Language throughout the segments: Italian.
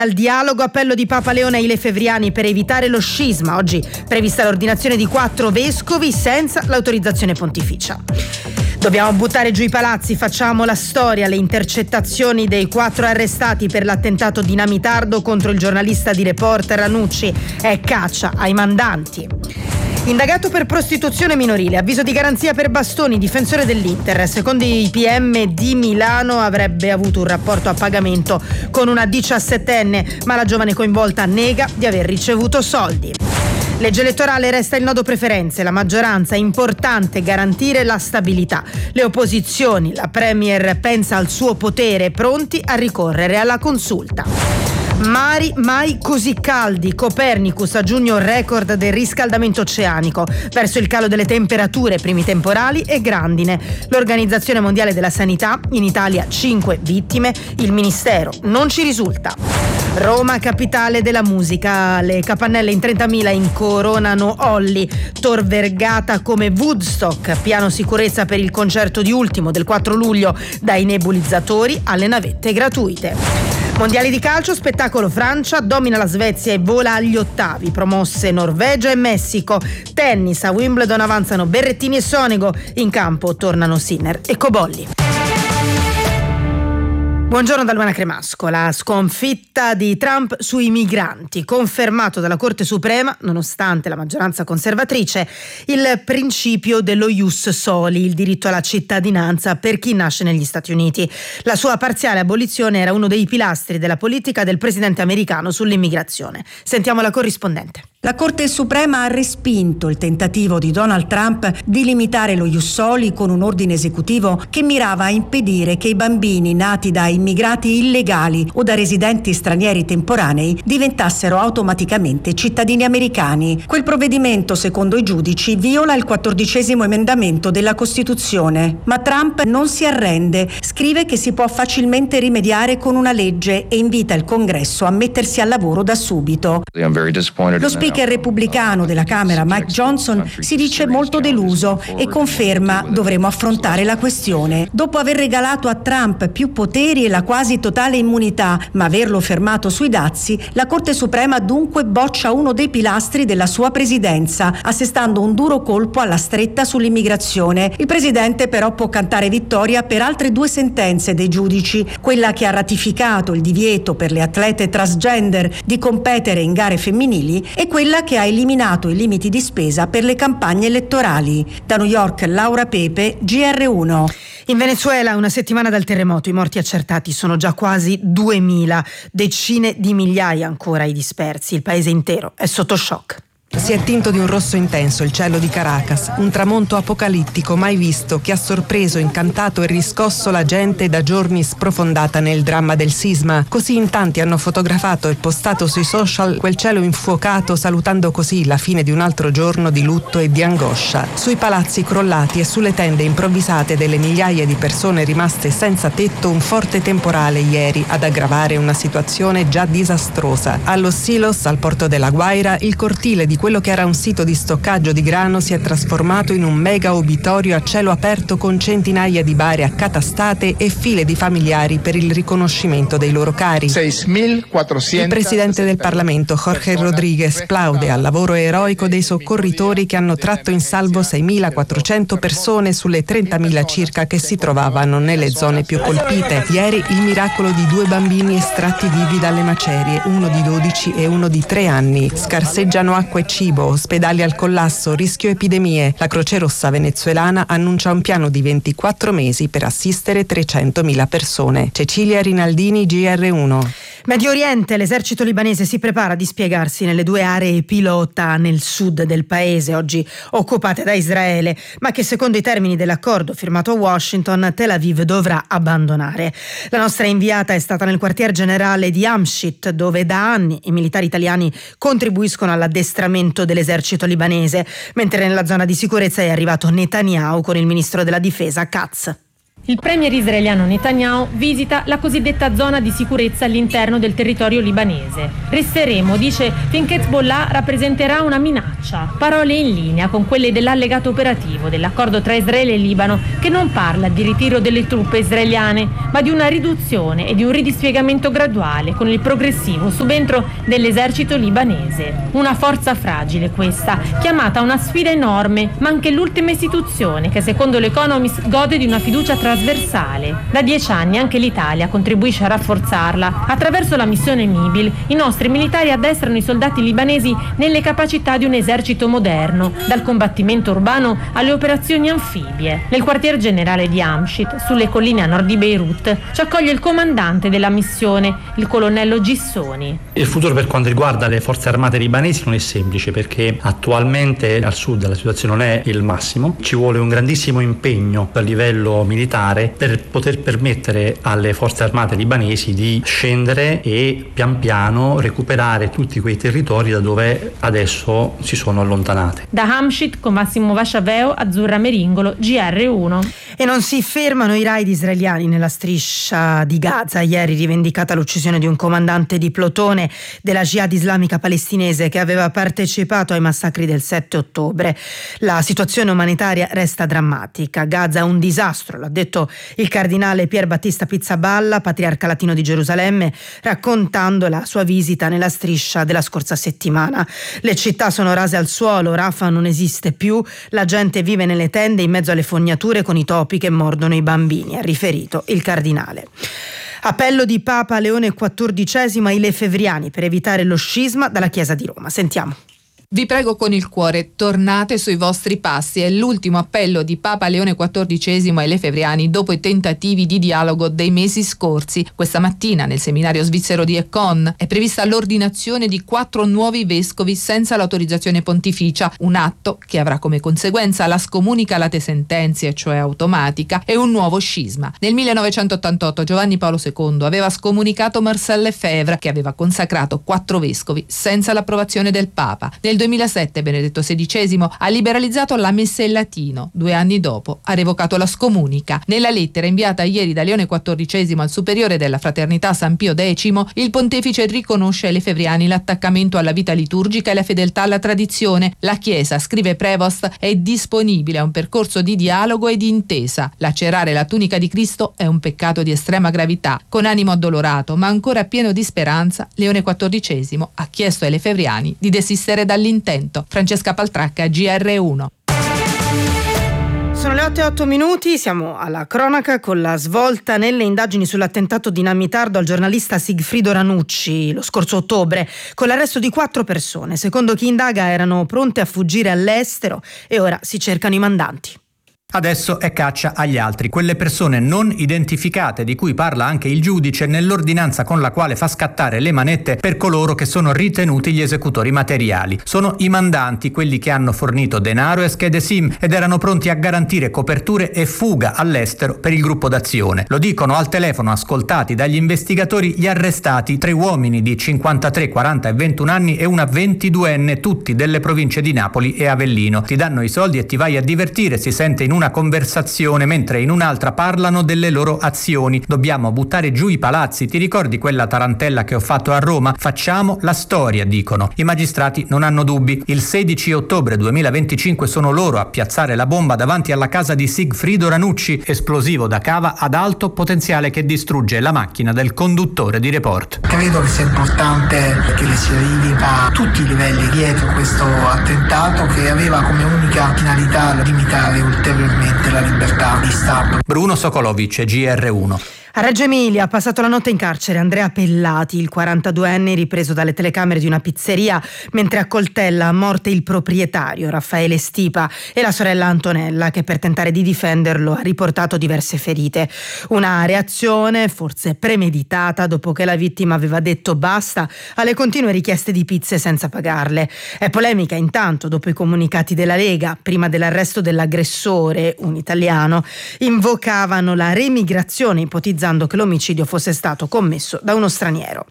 Al dialogo, appello di Papa Leone ai lefevriani per evitare lo scisma. Oggi prevista l'ordinazione di 4 vescovi senza l'autorizzazione pontificia. Dobbiamo buttare giù i palazzi, facciamo la storia. Le intercettazioni dei 4 arrestati per l'attentato dinamitardo contro il giornalista di Reporter Ranucci. È caccia ai mandanti. Indagato per prostituzione minorile, avviso di garanzia per Bastoni, difensore dell'Inter. Secondo i PM di Milano avrebbe avuto un rapporto a pagamento con una 17enne, ma la giovane coinvolta nega di aver ricevuto soldi. Legge elettorale, resta il nodo preferenze, la maggioranza, è importante garantire la stabilità. Le opposizioni, la Premier pensa al suo potere, pronti a ricorrere alla consulta. Mari mai così caldi, Copernicus a giugno record del riscaldamento oceanico, verso il calo delle temperature, primi temporali e grandine. L'Organizzazione Mondiale della Sanità, in Italia 5 vittime, il Ministero non ci risulta. Roma, capitale della musica, le capannelle in 30.000 incoronano Olli, Tor Vergata come Woodstock, piano sicurezza per il concerto di Ultimo del 4 luglio, dai nebulizzatori alle navette gratuite. Mondiali di calcio, spettacolo, Francia domina la Svezia e vola agli ottavi, promosse Norvegia e Messico. Tennis, a Wimbledon avanzano Berrettini e Sonego, in campo tornano Sinner e Cobolli. Buongiorno da Luana Cremasco. La sconfitta di Trump sui migranti, confermato dalla Corte Suprema, nonostante la maggioranza conservatrice, il principio dello ius soli, il diritto alla cittadinanza per chi nasce negli Stati Uniti. La sua parziale abolizione era uno dei pilastri della politica del presidente americano sull'immigrazione. Sentiamo la corrispondente. La Corte Suprema ha respinto il tentativo di Donald Trump di limitare lo ius soli con un ordine esecutivo che mirava a impedire che i bambini nati da immigrati illegali o da residenti stranieri temporanei diventassero automaticamente cittadini americani. Quel provvedimento, secondo i giudici, viola il 14° emendamento della Costituzione. Ma Trump non si arrende, scrive che si può facilmente rimediare con una legge e invita il Congresso a mettersi al lavoro da subito. Lo speaker repubblicano della Camera, Mike Johnson, si dice molto deluso e conferma: dovremo affrontare la questione. Dopo aver regalato a Trump più poteri e la quasi totale immunità, ma averlo fermato sui dazi, la Corte Suprema dunque boccia uno dei pilastri della sua presidenza, assestando un duro colpo alla stretta sull'immigrazione. Il presidente però può cantare vittoria per altre 2 sentenze dei giudici, quella che ha ratificato il divieto per le atlete transgender di competere in gare femminili e quella che ha eliminato i limiti di spesa per le campagne elettorali. Da New York, Laura Pepe, GR1. In Venezuela, una settimana dal terremoto, i morti accertati sono già quasi 2000, decine di migliaia ancora i dispersi. Il paese intero è sotto shock. Si è tinto di un rosso intenso il cielo di Caracas, un tramonto apocalittico mai visto che ha sorpreso, incantato e riscosso la gente da giorni sprofondata nel dramma del sisma. Così in tanti hanno fotografato e postato sui social quel cielo infuocato, salutando così la fine di un altro giorno di lutto e di angoscia. Sui palazzi crollati e sulle tende improvvisate delle migliaia di persone rimaste senza tetto, un forte temporale ieri ad aggravare una situazione già disastrosa. A Los Silos, al porto della Guaira, il cortile di quello che era un sito di stoccaggio di grano si è trasformato in un mega obitorio a cielo aperto con centinaia di bare accatastate e file di familiari per il riconoscimento dei loro cari. 6.400. Il presidente del Parlamento, Jorge Rodríguez, plaude al lavoro eroico dei soccorritori che hanno tratto in salvo 6.400 persone sulle 30.000 circa che si trovavano nelle zone più colpite. Ieri il miracolo di 2 bambini estratti vivi dalle macerie, uno di 12 e uno di 3 anni. Scarseggiano acqua e cibo, ospedali al collasso, rischio epidemie. La Croce Rossa venezuelana annuncia un piano di 24 mesi per assistere 300.000 persone. Cecilia Rinaldini, GR1. Medio Oriente, l'esercito libanese si prepara a dispiegarsi nelle 2 aree pilota nel sud del paese, oggi occupate da Israele, ma che secondo i termini dell'accordo firmato a Washington, Tel Aviv dovrà abbandonare. La nostra inviata è stata nel quartier generale di Amshit, dove da anni i militari italiani contribuiscono all'addestramento dell'esercito libanese, mentre nella zona di sicurezza è arrivato Netanyahu con il ministro della difesa Katz. Il premier israeliano Netanyahu visita la cosiddetta zona di sicurezza all'interno del territorio libanese. Resteremo, dice, finché Hezbollah rappresenterà una minaccia. Parole in linea con quelle dell'allegato operativo dell'accordo tra Israele e Libano, che non parla di ritiro delle truppe israeliane, ma di una riduzione e di un ridispiegamento graduale con il progressivo subentro dell'esercito libanese. Una forza fragile questa, chiamata a una sfida enorme, ma anche l'ultima istituzione che secondo l'Economist gode di una fiducia trasversale. Da 10 anni anche l'Italia contribuisce a rafforzarla. Attraverso la missione Mibil i nostri militari addestrano i soldati libanesi nelle capacità di un esercito moderno, dal combattimento urbano alle operazioni anfibie. Nel quartier generale di Amshit, sulle colline a nord di Beirut, ci accoglie il comandante della missione, il colonnello Gissoni. Il futuro per quanto riguarda le forze armate libanesi non è semplice, perché attualmente al sud la situazione non è il massimo. Ci vuole un grandissimo impegno a livello militare per poter permettere alle forze armate libanesi di scendere e pian piano recuperare tutti quei territori da dove adesso si sono allontanate. Da Hamshit con Massimo Vasciaveo, Azzurra Meringolo, GR1. E non si fermano i raid israeliani nella striscia di Gaza. Ieri rivendicata l'uccisione di un comandante di plotone della Jihad islamica palestinese che aveva partecipato ai massacri del 7 ottobre. La situazione umanitaria resta drammatica. Gaza è un disastro, l'ha detto il cardinale Pier Battista Pizzaballa, patriarca latino di Gerusalemme, raccontando la sua visita nella striscia della scorsa settimana. Le città sono rase al suolo, Rafah non esiste più, la gente vive nelle tende in mezzo alle fognature con i topi che mordono i bambini, ha riferito il cardinale. Appello di Papa Leone XIV ai lefevriani per evitare lo scisma dalla Chiesa di Roma. Sentiamo. Vi prego con il cuore, tornate sui vostri passi. È l'ultimo appello di Papa Leone XIV ai lefevriani dopo i tentativi di dialogo dei mesi scorsi. Questa mattina nel seminario svizzero di Econ è prevista l'ordinazione di 4 nuovi vescovi senza l'autorizzazione pontificia, un atto che avrà come conseguenza la scomunica late sentenze, cioè automatica, e un nuovo scisma. Nel 1988 Giovanni Paolo II aveva scomunicato Marcel Lefebvre, che aveva consacrato 4 vescovi senza l'approvazione del Papa. Nel 2007 Benedetto XVI ha liberalizzato la messa in latino. 2 anni dopo ha revocato la scomunica. Nella lettera inviata ieri da Leone XIV al superiore della Fraternità San Pio X, il pontefice riconosce ai lefevriani l'attaccamento alla vita liturgica e la fedeltà alla tradizione. La Chiesa, scrive Prevost, è disponibile a un percorso di dialogo e di intesa. Lacerare la tunica di Cristo è un peccato di estrema gravità. Con animo addolorato, ma ancora pieno di speranza, Leone XIV ha chiesto ai lefevriani di desistere dall'intento. Francesca Paltracca, GR1. Sono le 8:08, siamo alla cronaca con la svolta nelle indagini sull'attentato dinamitardo al giornalista Sigfrido Ranucci lo scorso ottobre, con l'arresto di 4 persone. Secondo chi indaga erano pronte a fuggire all'estero e ora si cercano i mandanti. Adesso è caccia agli altri, quelle persone non identificate di cui parla anche il giudice nell'ordinanza con la quale fa scattare le manette per coloro che sono ritenuti gli esecutori materiali. Sono i mandanti, quelli che hanno fornito denaro e schede SIM ed erano pronti a garantire coperture e fuga all'estero per il gruppo d'azione. Lo dicono al telefono ascoltati dagli investigatori gli arrestati, 3 uomini di 53, 40 e 21 anni e una 22enne, tutti delle province di Napoli e Avellino. Ti danno i soldi e ti vai a divertire, si sente in una conversazione, mentre in un'altra parlano delle loro azioni. Dobbiamo buttare giù i palazzi, ti ricordi quella tarantella che ho fatto a Roma? Facciamo la storia, dicono. I magistrati non hanno dubbi. Il 16 ottobre 2025 sono loro a piazzare la bomba davanti alla casa di Sigfrido Ranucci, esplosivo da cava ad alto potenziale che distrugge la macchina del conduttore di Report. Credo che sia importante che le si arrivi a tutti i livelli dietro questo attentato che aveva come unica finalità limitare ulteriormente la libertà di stampa. Bruno Sokolovic, GR1. A Reggio Emilia ha passato la notte in carcere Andrea Pellati, il 42enne ripreso dalle telecamere di una pizzeria mentre accoltella a morte il proprietario Raffaele Stipa e la sorella Antonella, che per tentare di difenderlo ha riportato diverse ferite. Una reazione forse premeditata dopo che la vittima aveva detto basta alle continue richieste di pizze senza pagarle. È polemica intanto dopo i comunicati della Lega, prima dell'arresto dell'aggressore, un italiano, invocavano la remigrazione ipotizzata che l'omicidio fosse stato commesso da uno straniero.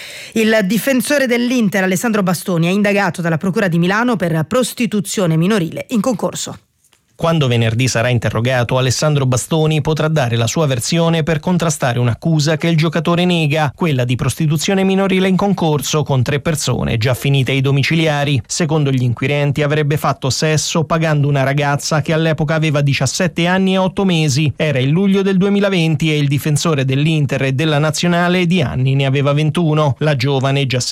Il difensore dell'Inter Alessandro Bastoni è indagato dalla Procura di Milano per prostituzione minorile in concorso. Quando venerdì sarà interrogato, Alessandro Bastoni potrà dare la sua versione per contrastare un'accusa che il giocatore nega, quella di prostituzione minorile in concorso con 3 persone già finite ai domiciliari. Secondo gli inquirenti avrebbe fatto sesso pagando una ragazza che all'epoca aveva 17 anni e 8 mesi. Era il luglio del 2020 e il difensore dell'Inter e della Nazionale di anni ne aveva 21. La giovane, già